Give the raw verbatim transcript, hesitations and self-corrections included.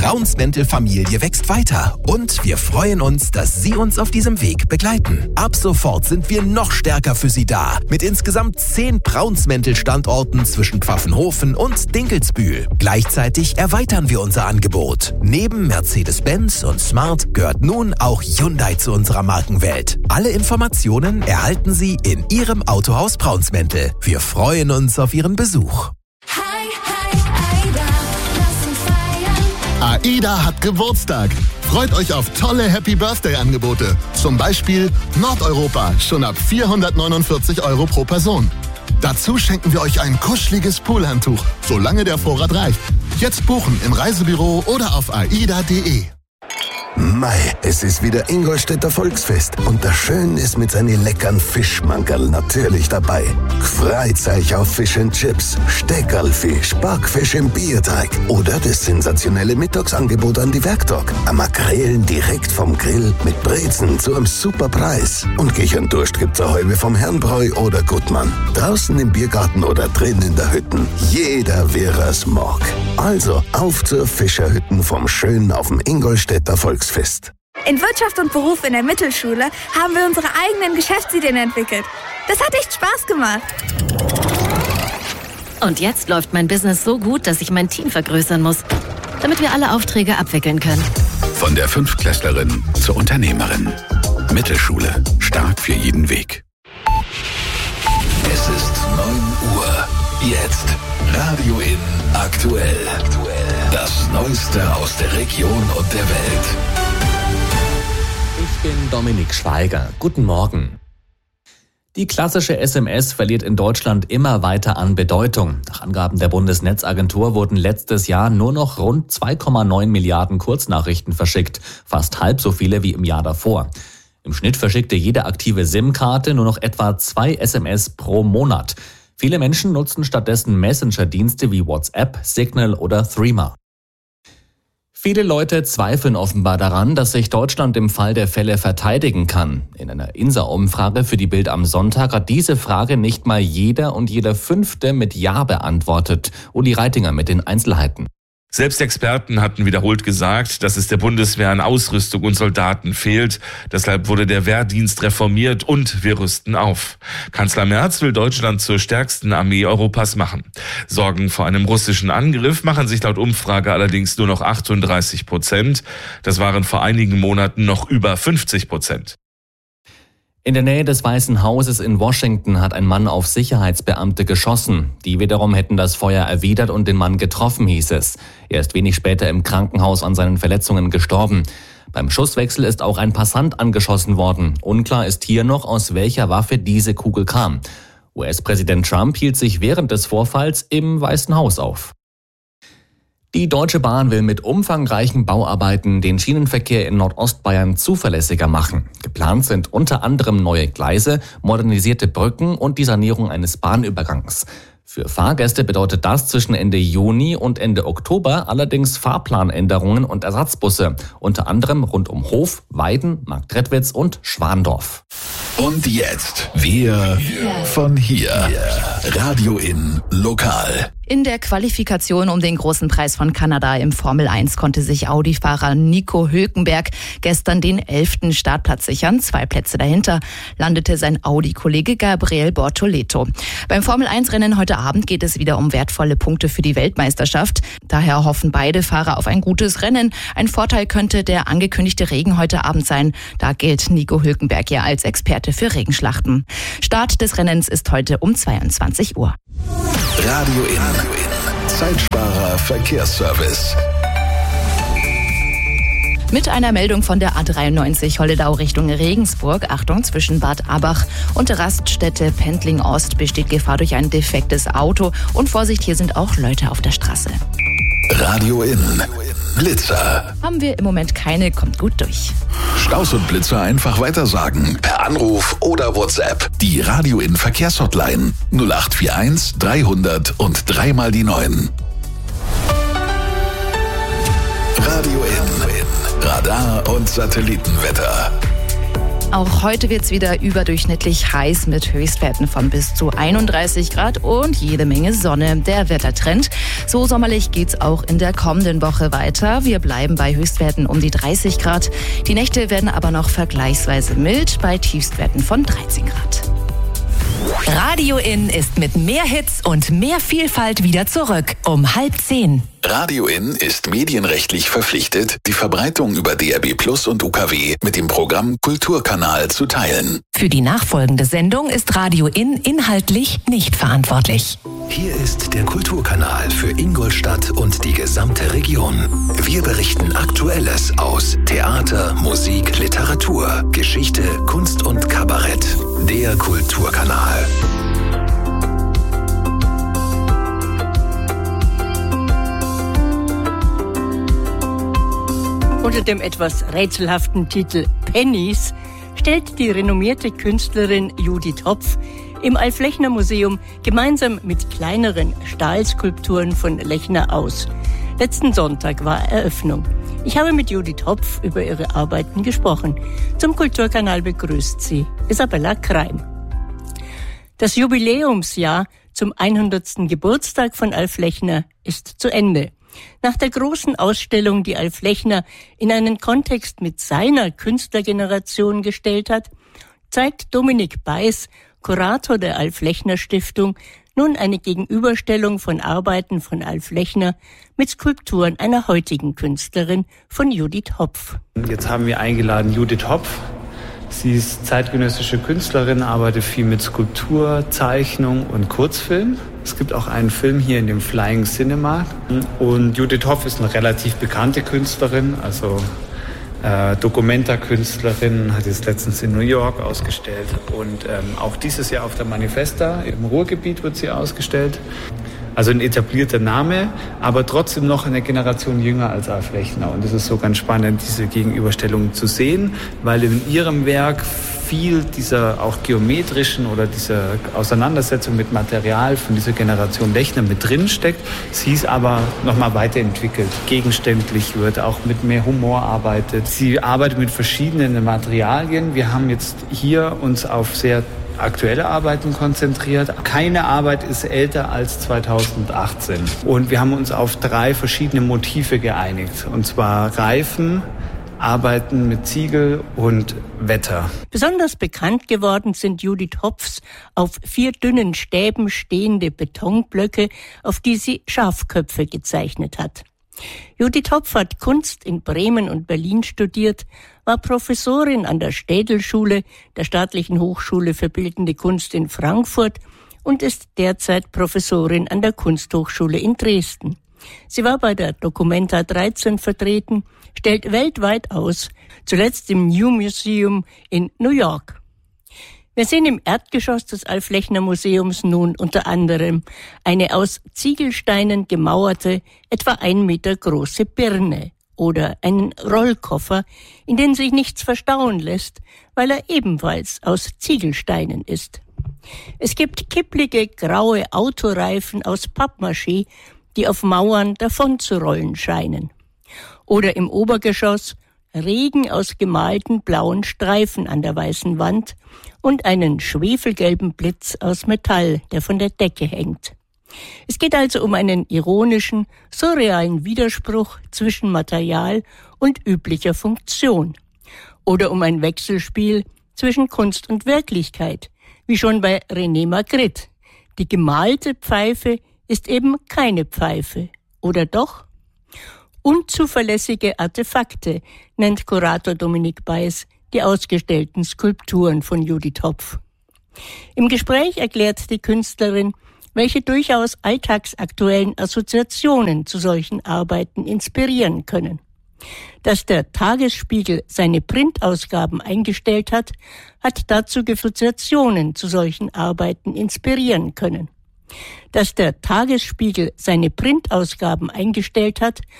Braunsmäntel-Familie wächst weiter und wir freuen uns, dass Sie uns auf diesem Weg begleiten. Ab sofort sind wir noch stärker für Sie da, mit insgesamt zehn Braunsmäntel-Standorten zwischen Pfaffenhofen und Dinkelsbühl. Gleichzeitig erweitern wir unser Angebot. Neben Mercedes-Benz und Smart gehört nun auch Hyundai zu unserer Markenwelt. Alle Informationen erhalten Sie in Ihrem Autohaus Braunsmäntel. Wir freuen uns auf Ihren Besuch. AIDA hat Geburtstag. Freut euch auf tolle Happy-Birthday-Angebote. Zum Beispiel Nordeuropa, schon ab vierhundertneunundvierzig Euro pro Person. Dazu schenken wir euch ein kuscheliges Poolhandtuch, solange der Vorrat reicht. Jetzt buchen im Reisebüro oder auf aida punkt de. Mei, es ist wieder Ingolstädter Volksfest und das Schöne ist mit seinen leckeren Fischmankerl natürlich dabei. Freut euch auf Fish and Chips, Steckerlfisch, Backfisch im Bierteig oder das sensationelle Mittagsangebot an die Werktag. Am Makrelen direkt vom Grill mit Brezen zu einem super Preis. Und Kicherndurscht gibt's eine halbe vom Herrnbräu oder Gutmann. Draußen im Biergarten oder drin in der Hütten. Jeder, wer es mag. Also auf zur Fischerhütten vom Schönen auf dem Ingolstädter Volksfest. Fest. In Wirtschaft und Beruf in der Mittelschule haben wir unsere eigenen Geschäftsideen entwickelt. Das hat echt Spaß gemacht. Und jetzt läuft mein Business so gut, dass ich mein Team vergrößern muss, damit wir alle Aufträge abwickeln können. Von der Fünftklässlerin zur Unternehmerin. Mittelschule. Stark für jeden Weg. Es ist neun Uhr. Jetzt Radio in aktuell. Das Neueste aus der Region und der Welt. Ich bin Dominik Schweiger. Guten Morgen. Die klassische S M S verliert in Deutschland immer weiter an Bedeutung. Nach Angaben der Bundesnetzagentur wurden letztes Jahr nur noch rund zwei Komma neun Milliarden Kurznachrichten verschickt. Fast halb so viele wie im Jahr davor. Im Schnitt verschickte jede aktive SIM-Karte nur noch etwa zwei S M S pro Monat. Viele Menschen nutzen stattdessen Messenger-Dienste wie WhatsApp, Signal oder Threema. Viele Leute zweifeln offenbar daran, dass sich Deutschland im Fall der Fälle verteidigen kann. In einer I N S A-Umfrage für die Bild am Sonntag hat diese Frage nicht mal jeder und jeder Fünfte mit Ja beantwortet. Uli Reitinger mit den Einzelheiten. Selbst Experten hatten wiederholt gesagt, dass es der Bundeswehr an Ausrüstung und Soldaten fehlt. Deshalb wurde der Wehrdienst reformiert und wir rüsten auf. Kanzler Merz will Deutschland zur stärksten Armee Europas machen. Sorgen vor einem russischen Angriff machen sich laut Umfrage allerdings nur noch achtunddreißig Prozent. Das waren vor einigen Monaten noch über fünfzig Prozent. In der Nähe des Weißen Hauses in Washington hat ein Mann auf Sicherheitsbeamte geschossen. Die wiederum hätten das Feuer erwidert und den Mann getroffen, hieß es. Er ist wenig später im Krankenhaus an seinen Verletzungen gestorben. Beim Schusswechsel ist auch ein Passant angeschossen worden. Unklar ist hier noch, aus welcher Waffe diese Kugel kam. U S-Präsident Trump hielt sich während des Vorfalls im Weißen Haus auf. Die Deutsche Bahn will mit umfangreichen Bauarbeiten den Schienenverkehr in Nordostbayern zuverlässiger machen. Geplant sind unter anderem neue Gleise, modernisierte Brücken und die Sanierung eines Bahnübergangs. Für Fahrgäste bedeutet das zwischen Ende Juni und Ende Oktober allerdings Fahrplanänderungen und Ersatzbusse, unter anderem rund um Hof, Weiden, Marktredwitz und Schwandorf. Und jetzt wir von hier. Radio in Lokal. In der Qualifikation um den großen Preis von Kanada im Formel eins konnte sich Audi-Fahrer Nico Hülkenberg gestern den elften Startplatz sichern. Zwei Plätze dahinter landete sein Audi-Kollege Gabriel Bortoleto. Beim Formel eins Rennen heute Abend geht es wieder um wertvolle Punkte für die Weltmeisterschaft. Daher hoffen beide Fahrer auf ein gutes Rennen. Ein Vorteil könnte der angekündigte Regen heute Abend sein. Da gilt Nico Hülkenberg ja als Experte für Regenschlachten. Start des Rennens ist heute um zweiundzwanzig Uhr. Radio in Zeitsparer Verkehrsservice. Mit einer Meldung von der A dreiundneunzig Holledau Richtung Regensburg. Achtung, zwischen Bad Abach und Raststätte Pendling Ost besteht Gefahr durch ein defektes Auto. Und Vorsicht, hier sind auch Leute auf der Straße. Radio in Blitzer. Haben wir im Moment keine, kommt gut durch. Staus und Blitzer einfach weitersagen. Per Anruf oder WhatsApp. Die Radio in Verkehrshotline null acht vier eins dreihundert und dreimal die neun. Radio in Radar und Satellitenwetter. Auch heute wird es wieder überdurchschnittlich heiß mit Höchstwerten von bis zu einunddreißig Grad und jede Menge Sonne. Der Wettertrend. So sommerlich geht's auch in der kommenden Woche weiter. Wir bleiben bei Höchstwerten um die dreißig Grad. Die Nächte werden aber noch vergleichsweise mild bei Tiefstwerten von dreizehn Grad. Radio In ist mit mehr Hits und mehr Vielfalt wieder zurück. Um halb zehn. Radio In ist medienrechtlich verpflichtet, die Verbreitung über D A B Plus und U K W mit dem Programm Kulturkanal zu teilen. Für die nachfolgende Sendung ist Radio In inhaltlich nicht verantwortlich. Hier ist der Kulturkanal für Ingolstadt und die gesamte Region. Wir berichten Aktuelles aus Theater, Musik, Literatur, Geschichte, Kunst und Kabarett. Der Kulturkanal. Unter dem etwas rätselhaften Titel Pennies stellt die renommierte Künstlerin Judith Hopf im Alflechner-Museum gemeinsam mit kleineren Stahlskulpturen von Lechner aus. Letzten Sonntag war Eröffnung. Ich habe mit Judith Hopf über ihre Arbeiten gesprochen. Zum Kulturkanal begrüßt sie Isabella Kreim. Das Jubiläumsjahr zum hundertsten Geburtstag von Alflechner ist zu Ende. Nach der großen Ausstellung, die Alflechner in einen Kontext mit seiner Künstlergeneration gestellt hat, zeigt Dominik Beiß, Kurator der Alflechner Stiftung, nun eine Gegenüberstellung von Arbeiten von Alflechner mit Skulpturen einer heutigen Künstlerin, von Judith Hopf. Jetzt haben wir eingeladen Judith Hopf. Sie ist zeitgenössische Künstlerin, arbeitet viel mit Skulptur, Zeichnung und Kurzfilm. Es gibt auch einen Film hier in dem Flying Cinema. Und Judith Hopf ist eine relativ bekannte Künstlerin, also äh, Documenta-Künstlerin, hat jetzt letztens in New York ausgestellt. Und ähm, auch dieses Jahr auf der Manifesta im Ruhrgebiet wird sie ausgestellt. Also ein etablierter Name, aber trotzdem noch eine Generation jünger als Alflechner. Und es ist so ganz spannend, diese Gegenüberstellung zu sehen, weil in ihrem Werk viel dieser auch geometrischen oder dieser Auseinandersetzung mit Material von dieser Generation Lechner mit drin steckt. Sie ist aber nochmal weiterentwickelt, gegenständlich wird, auch mit mehr Humor arbeitet. Sie arbeitet mit verschiedenen Materialien. Wir haben jetzt hier uns auf sehr aktuelle Arbeiten konzentriert. Keine Arbeit ist älter als zweitausendachtzehn. Und wir haben uns auf drei verschiedene Motive geeinigt. Und zwar Reifen, Arbeiten mit Ziegel und Wetter. Besonders bekannt geworden sind Judith Hopfs auf vier dünnen Stäben stehende Betonblöcke, auf die sie Schafköpfe gezeichnet hat. Judith Hopf hat Kunst in Bremen und Berlin studiert, war Professorin an der Städelschule, der Staatlichen Hochschule für Bildende Kunst in Frankfurt und ist derzeit Professorin an der Kunsthochschule in Dresden. Sie war bei der Documenta dreizehn vertreten, stellt weltweit aus, zuletzt im New Museum in New York. Wir sehen im Erdgeschoss des Alflechner Museums nun unter anderem eine aus Ziegelsteinen gemauerte, etwa ein Meter große Birne oder einen Rollkoffer, in den sich nichts verstauen lässt, weil er ebenfalls aus Ziegelsteinen ist. Es gibt kipplige graue Autoreifen aus Pappmaché, die auf Mauern davonzurollen scheinen. Oder im Obergeschoss Regen aus gemalten blauen Streifen an der weißen Wand und einen schwefelgelben Blitz aus Metall, der von der Decke hängt. Es geht also um einen ironischen, surrealen Widerspruch zwischen Material und üblicher Funktion. Oder um ein Wechselspiel zwischen Kunst und Wirklichkeit, wie schon bei René Magritte. Die gemalte Pfeife ist eben keine Pfeife. Oder doch? Unzuverlässige Artefakte nennt Kurator Dominik Beiß die ausgestellten Skulpturen von Judith Hopf. Im Gespräch erklärt die Künstlerin, welche durchaus alltagsaktuellen Assoziationen zu solchen Arbeiten inspirieren können. Dass der Tagesspiegel seine Printausgaben eingestellt hat, hat dazu Assoziationen zu solchen Arbeiten inspirieren können. Dass der Tagesspiegel seine Printausgaben eingestellt hat,